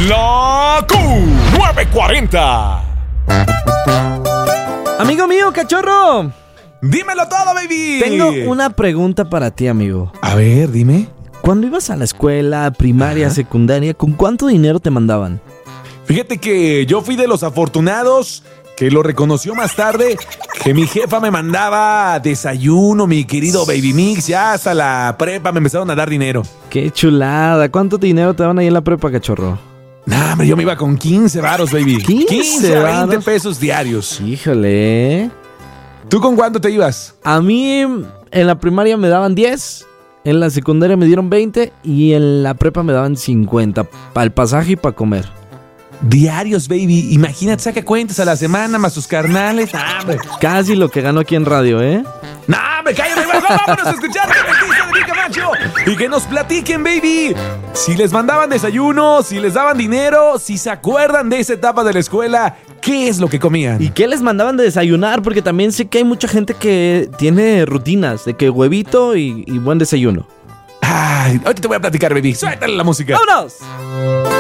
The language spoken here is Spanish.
La Q940. Amigo mío, cachorro. Dímelo todo, baby. Tengo una pregunta para ti, amigo. A ver, dime. Cuando ibas a la escuela, primaria, secundaria, ¿con cuánto dinero te mandaban? Fíjate que yo fui de los afortunados que lo reconoció más tarde, que mi jefa me mandaba desayuno, mi querido Baby Mix. Ya hasta la prepa me empezaron a dar dinero. ¡Qué chulada! ¿Cuánto dinero te daban ahí en la prepa, cachorro? Nah, hombre, yo me iba con 15 varos, baby. 15 a 20 varos. pesos diarios. Híjole. ¿Tú con cuánto te ibas? A mí en la primaria me daban 10, en la secundaria me dieron 20 y en la prepa me daban 50 para el pasaje y para comer. Diarios, baby. Imagínate, saca cuentas a la semana más sus carnales. Nah, hombre. Casi lo que gano aquí en radio, ¿eh? Nah, hombre, cállate, güey. Vámonos a escuchar la noticia de mi Camacho. Y que nos platiquen, baby. Si les mandaban desayuno, si les daban dinero, si se acuerdan de esa etapa de la escuela, ¿qué es lo que comían? ¿Y qué les mandaban de desayunar? Porque también sé que hay mucha gente que tiene rutinas de que huevito y buen desayuno. Ay, ahorita te voy a platicar, baby. Suéltale la música. ¡Vámonos!